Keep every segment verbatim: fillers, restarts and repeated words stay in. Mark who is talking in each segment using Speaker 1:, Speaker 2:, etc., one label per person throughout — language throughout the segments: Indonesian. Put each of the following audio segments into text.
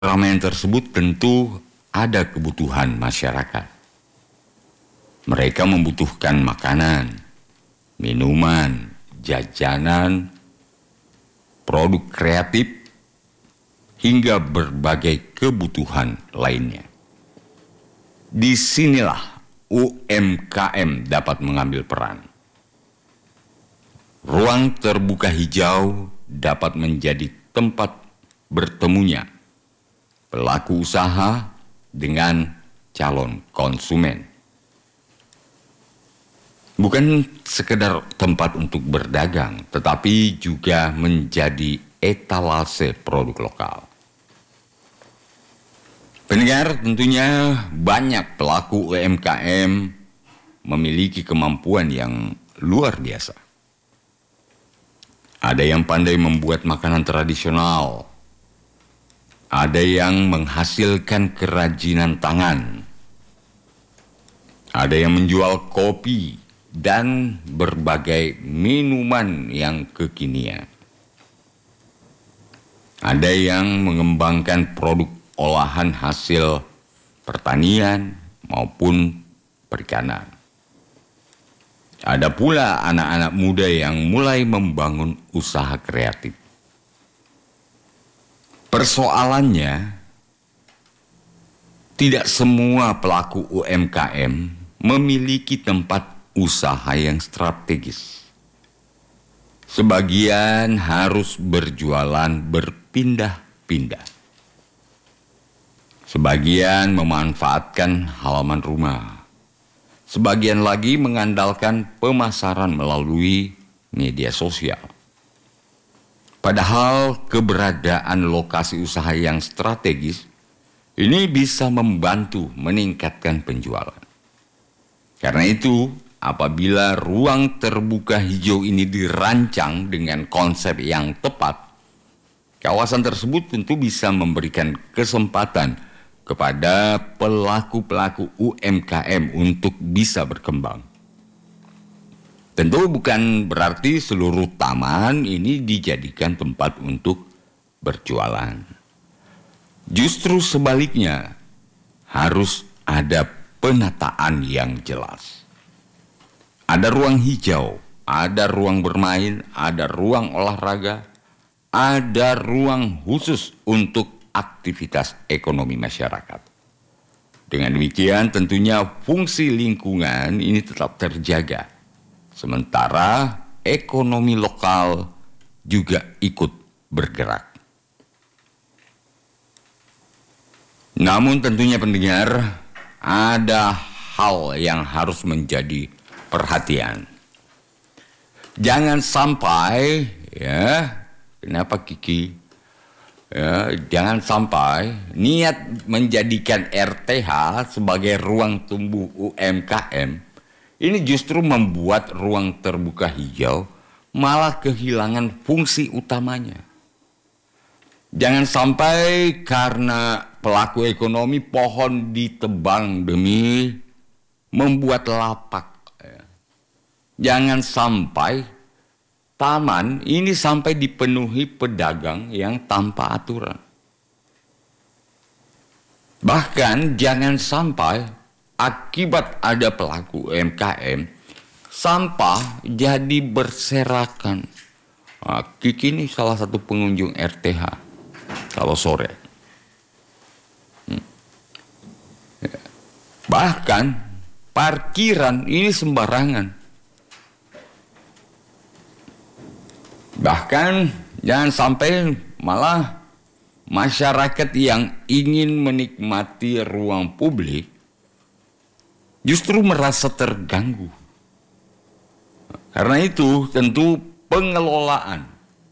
Speaker 1: Keramaian tersebut tentu ada kebutuhan masyarakat. Mereka membutuhkan makanan, minuman, jajanan, produk kreatif, hingga berbagai kebutuhan lainnya. Disinilah U M K M dapat mengambil peran. Ruang terbuka hijau dapat menjadi tempat bertemunya pelaku usaha dengan calon konsumen. Bukan sekedar tempat untuk berdagang, tetapi juga menjadi etalase produk lokal. Pendengar, tentunya banyak pelaku U M K M memiliki kemampuan yang luar biasa. Ada yang pandai membuat makanan tradisional, ada yang menghasilkan kerajinan tangan, ada yang menjual kopi dan berbagai minuman yang kekinian. Ada yang mengembangkan produk olahan hasil pertanian maupun perikanan. Ada pula anak-anak muda yang mulai membangun usaha kreatif. Persoalannya, tidak semua pelaku U M K M memiliki tempat usaha yang strategis. Sebagian harus berjualan berpindah-pindah. Sebagian memanfaatkan halaman rumah. Sebagian lagi mengandalkan pemasaran melalui media sosial. Padahal keberadaan lokasi usaha yang strategis ini bisa membantu meningkatkan penjualan. Karena itu, apabila ruang terbuka hijau ini dirancang dengan konsep yang tepat, kawasan tersebut tentu bisa memberikan kesempatan kepada pelaku-pelaku U M K M untuk bisa berkembang. Tentu bukan berarti seluruh taman ini dijadikan tempat untuk berjualan. Justru sebaliknya, harus ada penataan yang jelas. Ada ruang hijau, ada ruang bermain, ada ruang olahraga, ada ruang khusus untuk aktivitas ekonomi masyarakat. Dengan demikian tentunya fungsi lingkungan ini tetap terjaga. Sementara ekonomi lokal juga ikut bergerak. Namun tentunya pendengar, ada hal yang harus menjadi perhatian. Jangan sampai, ya, kenapa Kiki? Ya, jangan sampai niat menjadikan R T H sebagai ruang tumbuh U M K M ini justru membuat ruang terbuka hijau malah kehilangan fungsi utamanya. Jangan sampai karena pelaku ekonomi pohon ditebang demi membuat lapak. Jangan sampai taman ini sampai dipenuhi pedagang yang tanpa aturan. Bahkan jangan sampai akibat ada pelaku U M K M, sampah jadi berserakan. Nah, Kiki ini salah satu pengunjung R T H kalau sore. Hmm. Ya. Bahkan parkiran ini sembarangan. Bahkan jangan sampai malah masyarakat yang ingin menikmati ruang publik justru merasa terganggu. Karena itu tentu pengelolaan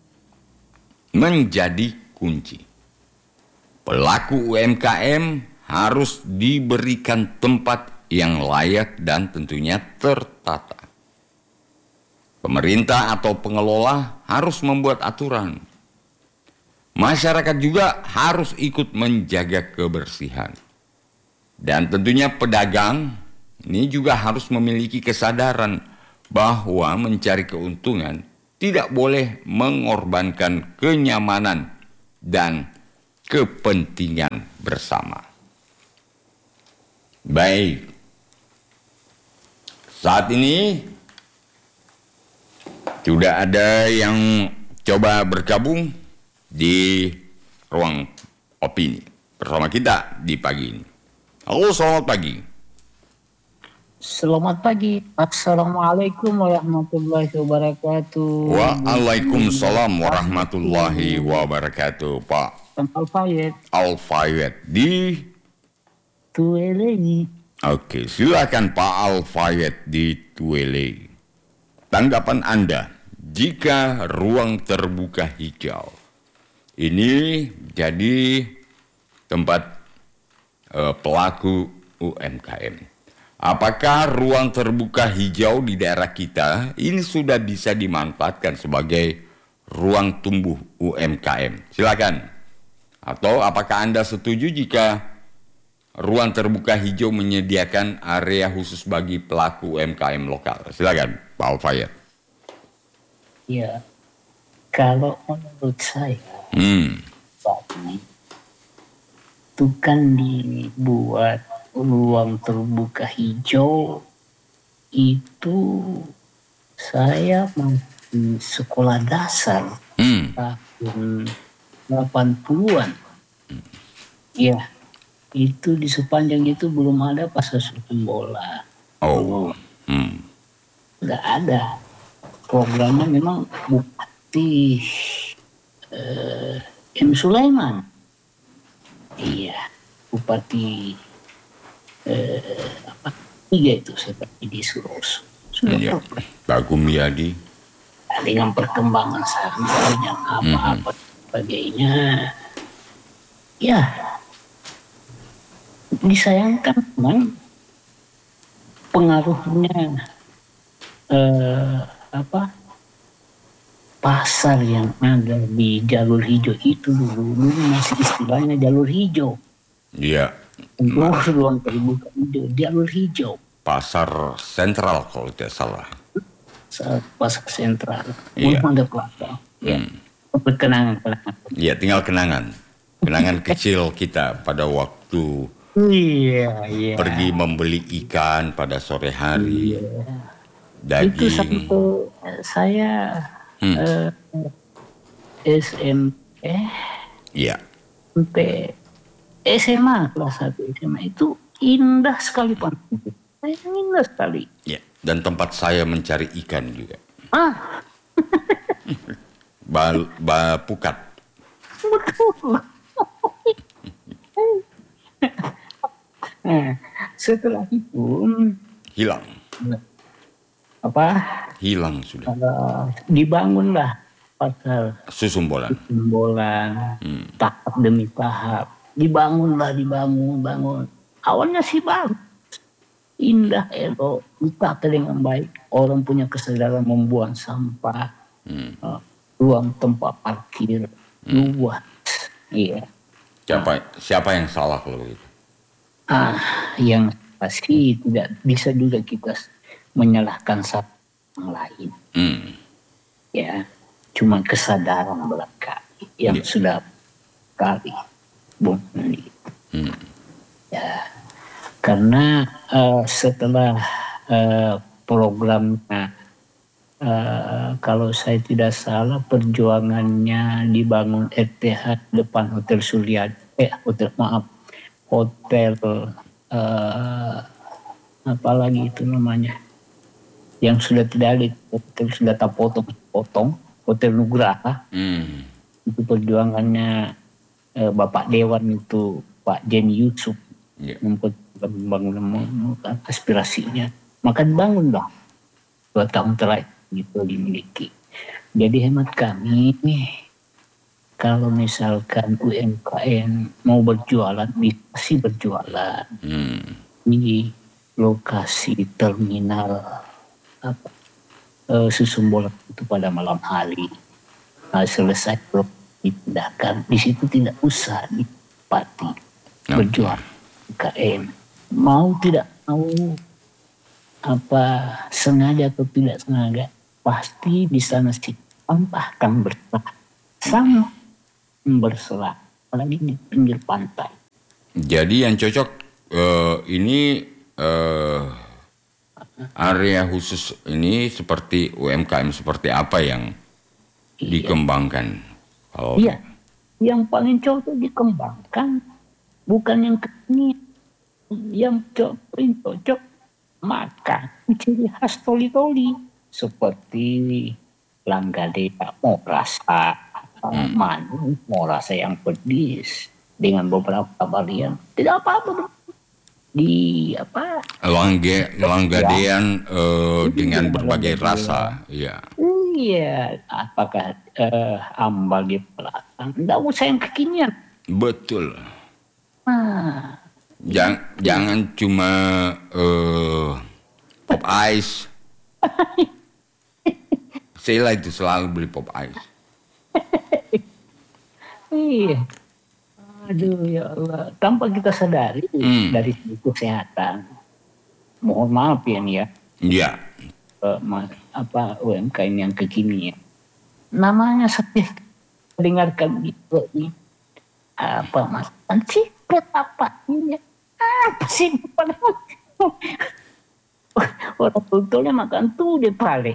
Speaker 1: menjadi kunci. Pelaku U M K M harus diberikan tempat yang layak dan tentunya tertata. Pemerintah atau pengelola harus membuat aturan. Masyarakat juga harus ikut menjaga kebersihan. Dan tentunya pedagang ini juga harus memiliki kesadaran bahwa mencari keuntungan tidak boleh mengorbankan kenyamanan dan kepentingan bersama. Baik, saat ini sudah ada yang coba bergabung di ruang opini bersama kita di pagi ini. Halo, selamat pagi.
Speaker 2: Selamat pagi. Assalamualaikum warahmatullahi wabarakatuh.
Speaker 1: Waalaikumsalam warahmatullahi wabarakatuh, Pak
Speaker 2: Al-Fayed.
Speaker 1: Al-Fayed di
Speaker 2: Tuelei.
Speaker 1: Oke, silakan Pak Al-Fayed di Tuelei. Tanggapan Anda jika ruang terbuka hijau ini jadi tempat uh, pelaku U M K M. Apakah ruang terbuka hijau di daerah kita ini sudah bisa dimanfaatkan sebagai ruang tumbuh U M K M? Silakan. Atau apakah Anda setuju jika ruang terbuka hijau menyediakan area khusus bagi pelaku U M K M lokal? Silakan, Pak Al-Fayed.
Speaker 2: Ya, kalau menurut saya,
Speaker 1: Hmm.
Speaker 2: itu kan dibuat ruang terbuka hijau itu saya masih sekolah dasar
Speaker 1: Hmm.
Speaker 2: tahun delapan puluhan. Ya, itu di sepanjang itu belum ada pasar susun bola.
Speaker 1: Oh. Hmm.
Speaker 2: Nggak ada. Programnya memang Bupati uh, M. Sulaiman. Iya, Bupati uh, apa tiga itu seperti di Suros. Sudah
Speaker 1: Ya.
Speaker 2: program.
Speaker 1: Pak Gumiyadi.
Speaker 2: Dengan perkembangan sampelnya apa-apa sebagainya. Ya, disayangkan memang pengaruhnya eh, apa pasar yang ada di jalur hijau itu dulu, dulu masih istilahnya jalur hijau.
Speaker 1: Iya.
Speaker 2: Untuk ruang terbuka hijau, jalur hijau.
Speaker 1: Pasar sentral kalau tidak salah.
Speaker 2: Saat pasar sentral,
Speaker 1: Iya.
Speaker 2: belum ada pelakon. Ya, kenangan kenangan.
Speaker 1: Iya, tinggal kenangan. Kenangan kecil kita pada waktu
Speaker 2: Iya, iya.
Speaker 1: pergi membeli ikan pada sore hari.
Speaker 2: Iya.
Speaker 1: Daging.
Speaker 2: Itu sampai saya
Speaker 1: Hmm.
Speaker 2: eh, S M eh
Speaker 1: Iya.
Speaker 2: sampai S M A kelas satu S M A itu indah sekali Pak. Indah sekali.
Speaker 1: Iya. Dan tempat saya mencari ikan juga.
Speaker 2: Ah,
Speaker 1: Ba, ba pukat.
Speaker 2: betul. Nah, setelah itu
Speaker 1: Hilang.
Speaker 2: apa
Speaker 1: Hilang sudah.
Speaker 2: uh, dibangunlah pasar
Speaker 1: Susumbolan.
Speaker 2: Simbolan
Speaker 1: Hmm.
Speaker 2: tahap demi tahap dibangunlah dibangun bangun awalnya sih bagus indah elok ditata dengan baik orang punya kesadaran membuang sampah
Speaker 1: Hmm.
Speaker 2: uh, ruang tempat parkir luas iya
Speaker 1: Siapa siapa yang salah kalau begitu?
Speaker 2: ah yang pasti tidak bisa juga kita menyalahkan satu yang lain
Speaker 1: Hmm.
Speaker 2: ya cuma kesadaran belaka yang
Speaker 1: Ya.
Speaker 2: sudah kali Bung Nandi.
Speaker 1: Hmm.
Speaker 2: Ya karena uh, setelah uh, programnya uh, kalau saya tidak salah perjuangannya dibangun R T H depan Hotel Suryadi eh hotel maaf hotel uh, apa lagi itu namanya yang sudah tidak ada hotel sudah tak potong-potong Hotel Nugraha.
Speaker 1: Hmm.
Speaker 2: Itu perjuangannya eh, Bapak Dewan itu Pak Jenny Yusuf
Speaker 1: Ya.
Speaker 2: membangun aspirasinya maka dibangun dong dua tahun terakhir gitu dimiliki. Jadi hemat kami kalau misalkan U M K M mau berjualan bisa sih berjualan
Speaker 1: Hmm.
Speaker 2: di lokasi terminal apa uh, Susumbolan itu pada malam hari. Nah, selesai dipindahkan di situ tidak usah dipati
Speaker 1: Okay.
Speaker 2: berjuang U K M mau tidak mau apa sengaja atau tidak sengaja pasti di sana si sampah akan berserah sama berserah apalagi di pinggir pantai.
Speaker 1: Jadi yang cocok eh, ini eh, area khusus ini seperti U M K M seperti apa yang
Speaker 2: Iya.
Speaker 1: dikembangkan? Kalau
Speaker 2: Iya, yang paling cocok dikembangkan bukan yang kekinian, yang co- paling cocok makan ciri khas toli-toli seperti langgadea, mau rasa
Speaker 1: Hmm.
Speaker 2: manis, mau rasa yang pedis dengan beberapa varian. Tidak apa-apa di apa?
Speaker 1: Langge, langgadean eh, dengan
Speaker 2: Iya,
Speaker 1: berbagai
Speaker 2: langgadea.
Speaker 1: rasa, ya.
Speaker 2: Iya, apakah eh, ambal di belakang? Tidak usah yang kekinian.
Speaker 1: Betul.
Speaker 2: Nah,
Speaker 1: Jangan, jangan cuma eh, pop ice. Sheila itu selalu beli pop ice.
Speaker 2: iya. Aduh ya Allah, tanpa kita sadari
Speaker 1: Hmm.
Speaker 2: dari segi kesehatan. Mohon maaf ya nih ya,
Speaker 1: Ya,
Speaker 2: eh, ma- apa U M K M yang kekinian. Namanya setiap dengarkan gitu nih. Apa mas? Secret apa ini? Apa sih? Padahal orang tuanya makan tuh di pale.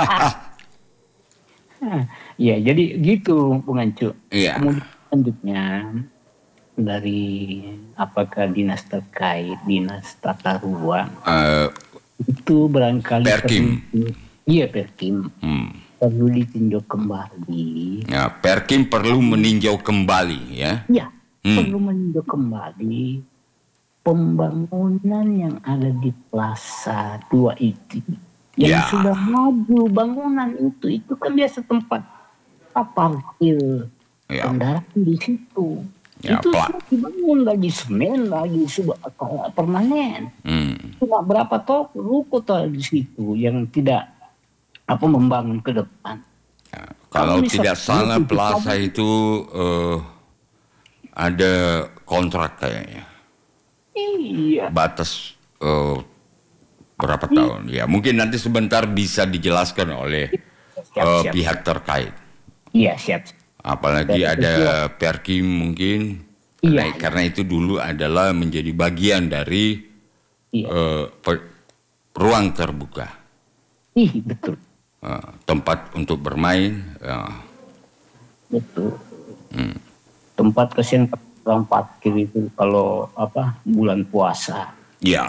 Speaker 2: Ya jadi gitu Bung Ancu.
Speaker 1: iya.
Speaker 2: Kemudian selanjutnya dari apakah dinas terkait, dinas tata ruang
Speaker 1: Eh,
Speaker 2: itu barangkali
Speaker 1: Perkim.
Speaker 2: perlu, iya Perkim
Speaker 1: hmm.
Speaker 2: perlu ditinjau kembali.
Speaker 1: Ya, Perkim perlu meninjau kembali, ya.
Speaker 2: Ya,
Speaker 1: Hmm.
Speaker 2: perlu meninjau kembali pembangunan yang ada di Plaza dua itu yang
Speaker 1: Ya.
Speaker 2: sudah maju bangunan itu itu kan biasa tempat parkir
Speaker 1: Ya.
Speaker 2: kendaraan di situ.
Speaker 1: Ya,
Speaker 2: itu
Speaker 1: Pak.
Speaker 2: sudah dibangun lagi semen lagi sudah kayak permanen.
Speaker 1: Hmm.
Speaker 2: Cuma berapa toko ruko tuh di situ yang tidak apa membangun ke depan.
Speaker 1: Ya, kalau
Speaker 2: Kalau
Speaker 1: tidak
Speaker 2: misalnya
Speaker 1: salah
Speaker 2: itu
Speaker 1: Plaza
Speaker 2: tadi-
Speaker 1: itu eh, ada kontrak kayaknya.
Speaker 2: Iya.
Speaker 1: Batas eh, berapa tahun? Ya, mungkin nanti sebentar bisa dijelaskan oleh
Speaker 2: Siap,
Speaker 1: eh,
Speaker 2: siap.
Speaker 1: pihak terkait.
Speaker 2: Iya siap.
Speaker 1: Apalagi
Speaker 2: Dan
Speaker 1: ada
Speaker 2: itu-
Speaker 1: Perkim mungkin.
Speaker 2: Iya.
Speaker 1: Karena, karena itu dulu adalah menjadi bagian dari
Speaker 2: Iya.
Speaker 1: eh, per- ruang terbuka.
Speaker 2: Ih betul
Speaker 1: Eh, tempat untuk bermain. Ya.
Speaker 2: betul. Tempat kesian orang parkir itu kalau apa bulan puasa
Speaker 1: Ya.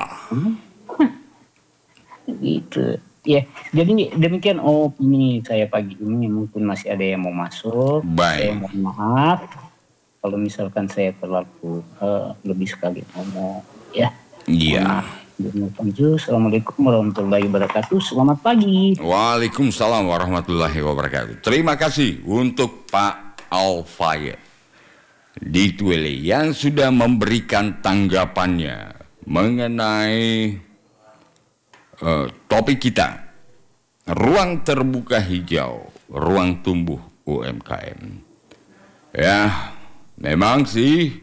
Speaker 2: gitu. Ya jadi demikian opini saya pagi ini. Mungkin masih ada yang mau masuk. Saya
Speaker 1: Baik.
Speaker 2: mohon maaf kalau misalkan saya terlalu eh, lebih sekali ngomong ya.
Speaker 1: Iya.
Speaker 2: Assalamualaikum warahmatullahi wabarakatuh. Selamat pagi.
Speaker 1: Waalaikumsalam warahmatullahi wabarakatuh. Terima kasih untuk Pak Alfayed di Twile yang sudah memberikan tanggapannya mengenai eh, topik kita, ruang terbuka hijau, ruang tumbuh U M K M. Ya, memang sih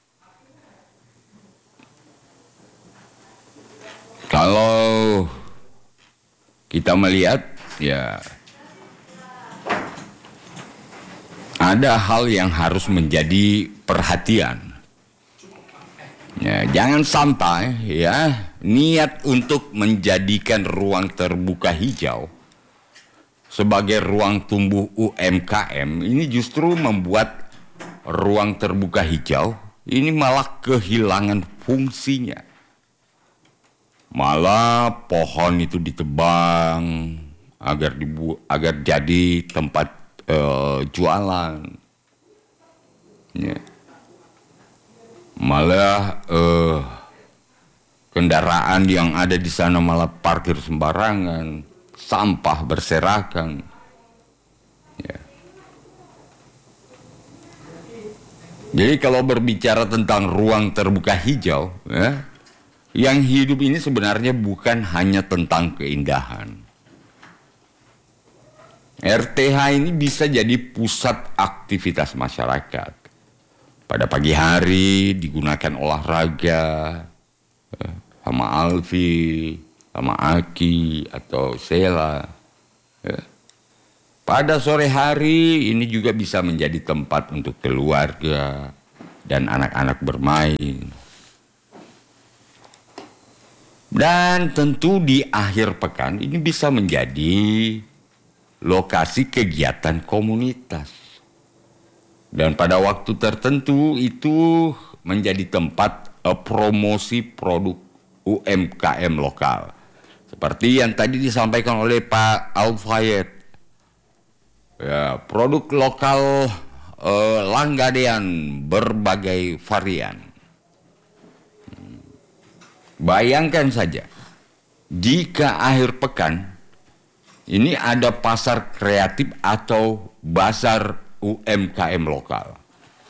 Speaker 1: kalau kita melihat, ya ada hal yang harus menjadi perhatian. Ya, jangan sampai ya niat untuk menjadikan ruang terbuka hijau sebagai ruang tumbuh U M K M ini justru membuat ruang terbuka hijau ini malah kehilangan fungsinya. Malah pohon itu ditebang agar dibu agar jadi tempat eh, jualan. Ya. Malah eh, kendaraan yang ada di sana malah parkir sembarangan, sampah berserakan. Ya. Jadi kalau berbicara tentang ruang terbuka hijau, ya, yang hidup ini sebenarnya bukan hanya tentang keindahan. R T H ini bisa jadi pusat aktivitas masyarakat. Pada pagi hari digunakan olahraga eh, sama Alfi, sama Aki atau Sheila. Ya. Pada sore hari ini juga bisa menjadi tempat untuk keluarga, dan anak-anak bermain. Dan tentu di akhir pekan ini bisa menjadi lokasi kegiatan komunitas. Dan pada waktu tertentu itu menjadi tempat uh, promosi produk U M K M lokal. Seperti yang tadi disampaikan oleh Pak Al-Fayed. Ya, produk lokal uh, langgadean berbagai varian. Bayangkan saja, jika akhir pekan ini ada pasar kreatif atau bazar U M K M lokal.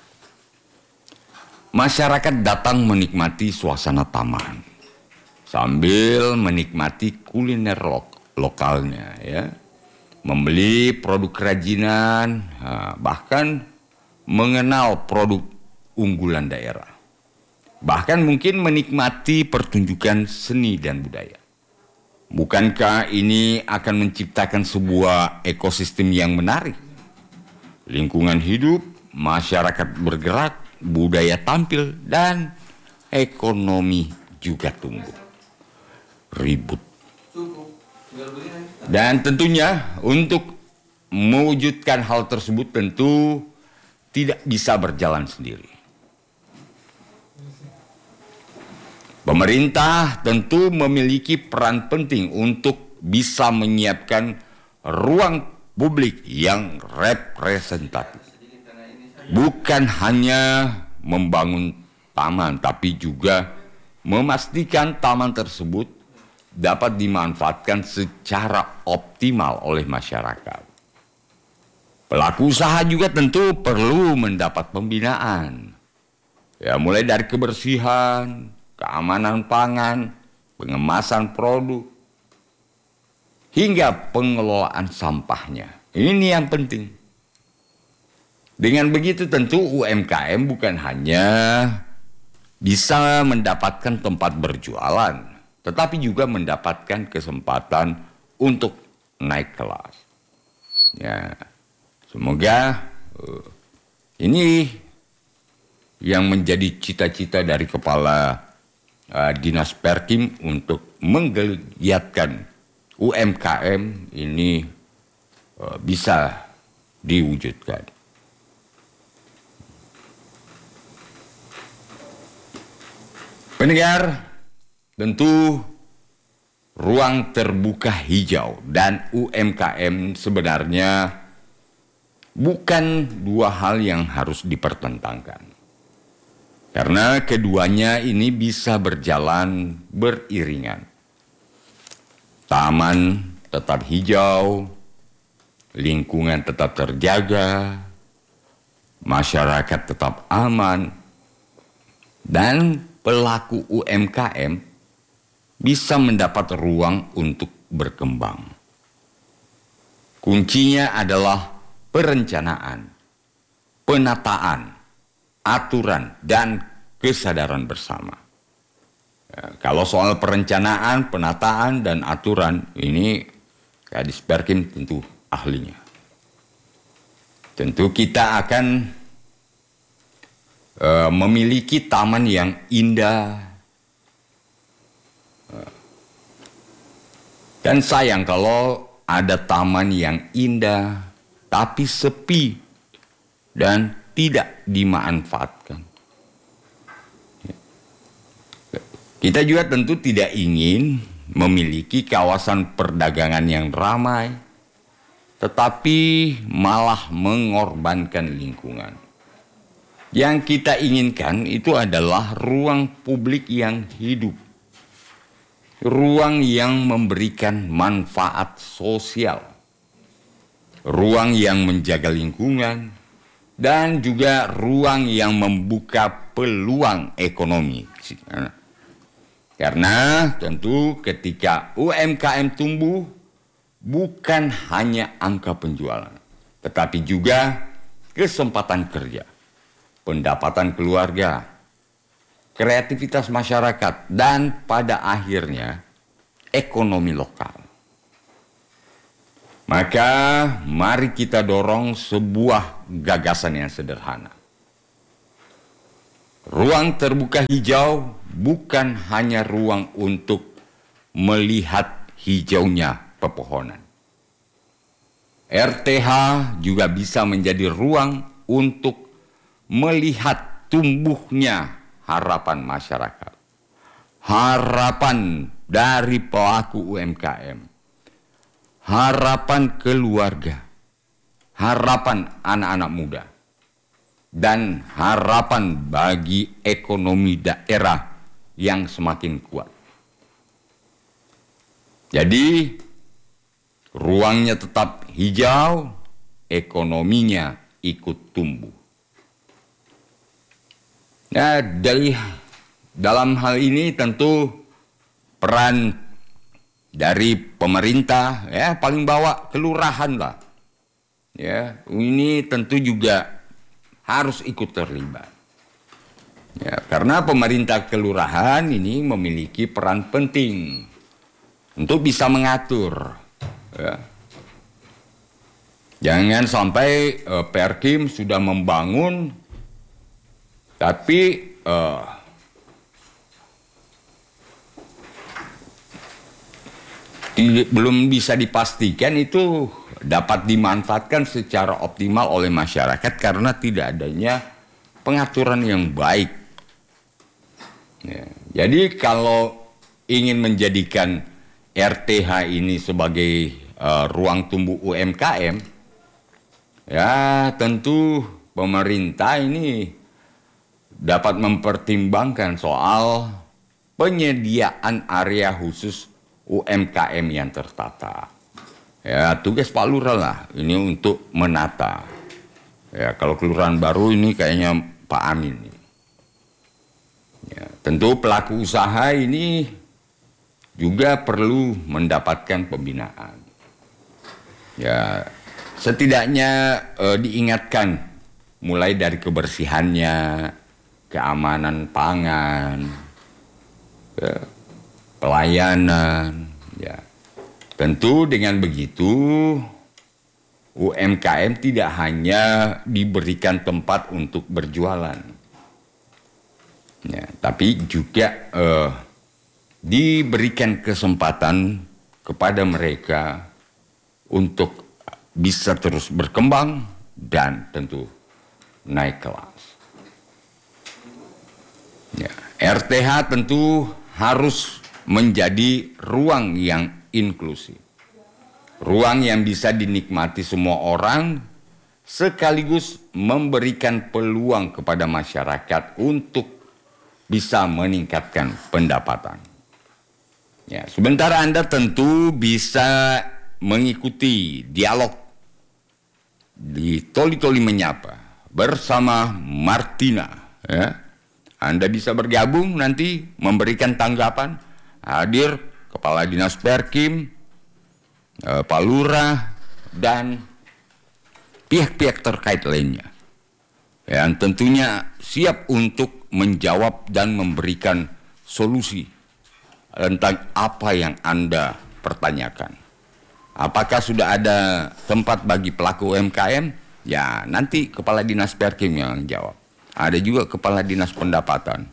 Speaker 1: Masyarakat datang menikmati suasana taman sambil menikmati kuliner lo lokalnya, ya, membeli produk kerajinan, bahkan mengenal produk unggulan daerah, bahkan mungkin menikmati pertunjukan seni dan budaya. Bukankah ini akan menciptakan sebuah ekosistem yang menarik? Lingkungan hidup, masyarakat bergerak, budaya tampil, dan ekonomi juga tumbuh. Ribut. Dan tentunya untuk mewujudkan hal tersebut tentu tidak bisa berjalan sendiri. Pemerintah tentu memiliki peran penting untuk bisa menyiapkan ruang publik yang representatif. Bukan hanya membangun taman, tapi juga memastikan taman tersebut dapat dimanfaatkan secara optimal oleh masyarakat. Pelaku usaha juga tentu perlu mendapat pembinaan. Ya, mulai dari kebersihan, keamanan pangan, pengemasan produk, hingga pengelolaan sampahnya. Ini yang penting. Dengan begitu tentu U M K M bukan hanya bisa mendapatkan tempat berjualan, tetapi juga mendapatkan kesempatan untuk naik kelas. Ya, semoga uh, ini yang menjadi cita-cita dari Kepala uh, Dinas Perkim untuk menggeliatkan U M K M ini uh, bisa diwujudkan. Pendengar, tentu ruang terbuka hijau dan U M K M sebenarnya bukan dua hal yang harus dipertentangkan. Karena keduanya ini bisa berjalan beriringan. Taman tetap hijau, lingkungan tetap terjaga, masyarakat tetap aman, dan pelaku U M K M bisa mendapat ruang untuk berkembang. Kuncinya adalah perencanaan, penataan, aturan, dan kesadaran bersama. Ya, kalau soal perencanaan, penataan, dan aturan, ini Kadis Perkim tentu ahlinya. Tentu kita akan uh, memiliki taman yang indah. Uh, dan sayang kalau ada taman yang indah, tapi sepi dan tidak dimanfaatkan. Kita juga tentu tidak ingin memiliki kawasan perdagangan yang ramai, tetapi malah mengorbankan lingkungan. Yang kita inginkan itu adalah ruang publik yang hidup, ruang yang memberikan manfaat sosial, ruang yang menjaga lingkungan, dan juga ruang yang membuka peluang ekonomi. Karena tentu ketika U M K M tumbuh, bukan hanya angka penjualan, tetapi juga kesempatan kerja, pendapatan keluarga, kreativitas masyarakat, dan pada akhirnya ekonomi lokal. Maka mari kita dorong sebuah gagasan yang sederhana. Ruang terbuka hijau bukan hanya ruang untuk melihat hijaunya pepohonan. R T H juga bisa menjadi ruang untuk melihat tumbuhnya harapan masyarakat, harapan dari pelaku U M K M, harapan keluarga, harapan anak-anak muda, dan harapan bagi ekonomi daerah yang semakin kuat. Jadi, ruangnya tetap hijau, ekonominya ikut tumbuh. Nah, dari dalam hal ini tentu peran dari pemerintah, ya paling bawah kelurahan lah. Ya, ini tentu juga harus ikut terlibat. Ya, karena pemerintah kelurahan ini memiliki peran penting untuk bisa mengatur. Ya. Jangan sampai uh, Perkim sudah membangun, tapi uh, di, belum bisa dipastikan itu dapat dimanfaatkan secara optimal oleh masyarakat karena tidak adanya pengaturan yang baik. Ya, jadi kalau ingin menjadikan R T H ini sebagai uh, ruang tumbuh U M K M, ya tentu pemerintah ini dapat mempertimbangkan soal penyediaan area khusus U M K M yang tertata. Ya, tugas Pak Lurah lah ini untuk menata. Ya, kalau kelurahan baru ini kayaknya Pak Amin. Ya, tentu pelaku usaha ini juga perlu mendapatkan pembinaan. Ya, setidaknya eh, diingatkan mulai dari kebersihannya, keamanan pangan, ya, pelayanan. Ya, tentu dengan begitu U M K M tidak hanya diberikan tempat untuk berjualan, ya, tapi juga eh, diberikan kesempatan kepada mereka untuk bisa terus berkembang dan tentu naik kelas. Ya, R T H tentu harus menjadi ruang yang inklusif, ruang yang bisa dinikmati semua orang, sekaligus memberikan peluang kepada masyarakat untuk bisa meningkatkan pendapatan. Ya, sebentar Anda tentu bisa mengikuti dialog di Toli-Toli Menyapa bersama Martina. Ya. Anda bisa bergabung nanti memberikan tanggapan, hadir Kepala Dinas Perkim, eh, Pak Lurah, dan pihak-pihak terkait lainnya. Yang tentunya siap untuk menjawab dan memberikan solusi tentang apa yang Anda pertanyakan. Apakah sudah ada tempat bagi pelaku U M K M? Ya, nanti Kepala Dinas Perkim yang jawab. Ada juga Kepala Dinas Pendapatan.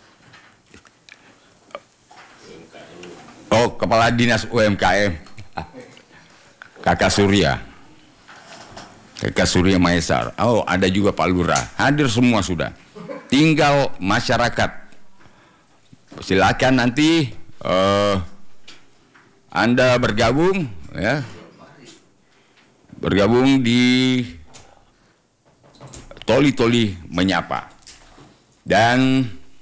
Speaker 1: Oh, Kepala Dinas U M K M. Kakak Surya. Kakak Surya Maesar. Oh, ada juga Pak Lurah. Hadir semua sudah. Tinggal masyarakat. Silakan nanti uh, Anda bergabung, ya, bergabung di Toli-Toli Menyapa dan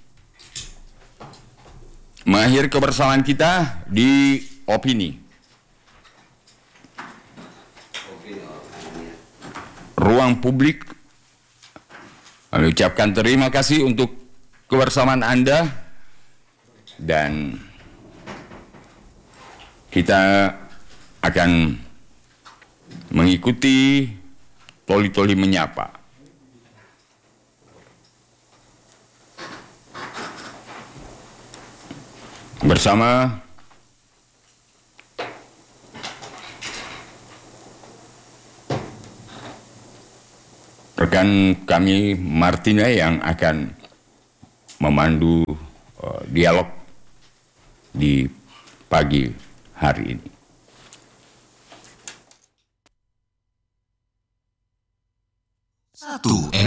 Speaker 1: mengakhiri kebersamaan kita di opini. Ruang publik. Kami ucapkan terima kasih untuk kebersamaan Anda dan kita akan mengikuti Toli-Toli Menyapa. Bersama rekan kami Martina yang akan memandu uh, dialog di pagi hari ini.
Speaker 3: Satu